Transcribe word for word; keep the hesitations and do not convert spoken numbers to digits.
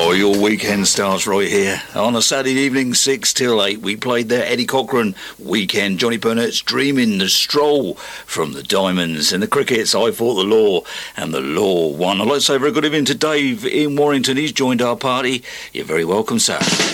Oh, your weekend starts right here. On a Saturday evening, six till eight, we played there Eddie Cochran, Weekend, Johnny Burnett's Dreaming, The Stroll from the Diamonds. In the crickets, I Fought the Law, and the Law won. I'd like to say a very good evening to Dave in Warrington. He's joined our party. You're very welcome, sir.